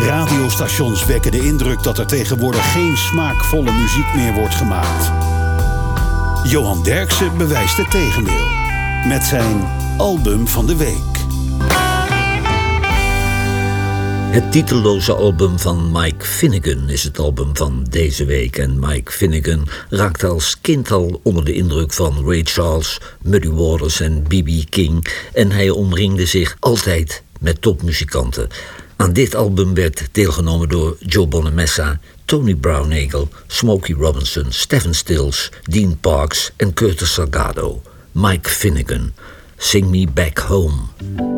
Radiostations wekken de indruk dat er tegenwoordig geen smaakvolle muziek meer wordt gemaakt. Johan Derksen bewijst het tegendeel met zijn album van de week. Het titelloze album van Mike Finnegan is het album van deze week. En Mike Finnegan raakte als kind al onder de indruk van Ray Charles, Muddy Waters en B.B. King. En hij omringde zich altijd met topmuzikanten. Aan dit album werd deelgenomen door Joe Bonamessa, Tony Brownagel, Smokey Robinson, Stephen Stills, Dean Parks en Curtis Salgado. Mike Finnegan, Sing Me Back Home.